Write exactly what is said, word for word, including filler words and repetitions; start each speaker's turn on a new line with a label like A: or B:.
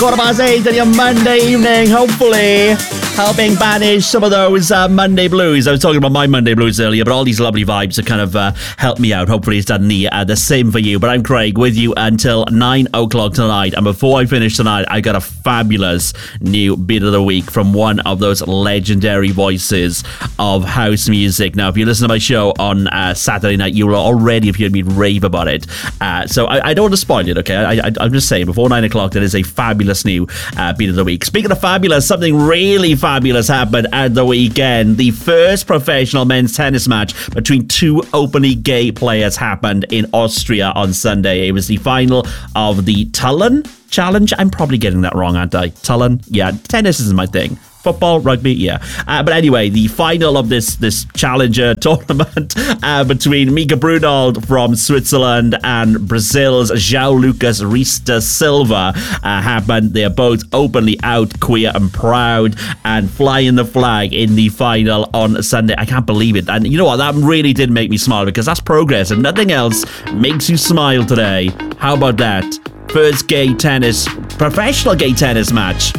A: Quarter past eight on your Monday evening, hopefully helping banish some of those uh, Monday blues. I was talking about my Monday blues earlier, but all these lovely vibes have kind of uh, helped me out. Hopefully it's done the, uh, the same for you. But I'm Craig with you until nine o'clock tonight. And before I finish tonight, I got a fabulous new beat of the week from one of those legendary voices of house music. Now, if you listen to my show on uh, Saturday night, you will already have heard me rave about it. Uh, so I, I don't want to spoil it, okay? I, I, I'm just saying, before nine o'clock, there is a fabulous new uh, beat of the week. Speaking of fabulous, something really fabulous happened at the weekend. The first professional men's tennis match between two openly gay players happened in Austria on Sunday. It was the final of the Tullen Challenge. I'm probably getting that wrong, aren't I? Tullen? Yeah, tennis isn't my thing. Football, rugby, yeah. Uh, but anyway, the final of this this challenger tournament uh, between Mika Brunald from Switzerland and Brazil's João Lucas Reis da Silva uh, happened. They are both openly out, queer and proud, and flying the flag in the final on Sunday. I can't believe it. And you know what? That really did make me smile, because that's progress, and nothing else makes you smile today. How about that? First gay tennis, professional gay tennis match